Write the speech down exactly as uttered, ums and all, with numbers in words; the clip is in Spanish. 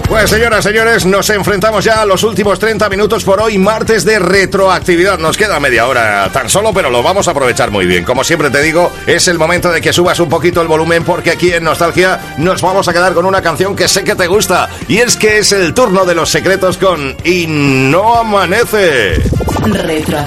Pues señoras, señores, nos enfrentamos ya a los últimos treinta minutos por hoy, martes de retroactividad. Nos queda media hora tan solo, pero lo vamos a aprovechar muy bien. Como siempre te digo, es el momento de que subas un poquito el volumen, porque aquí en Nostalgia nos vamos a quedar con una canción que sé que te gusta. Y es que es el turno de Los Secretos con Y no amanece. Retro.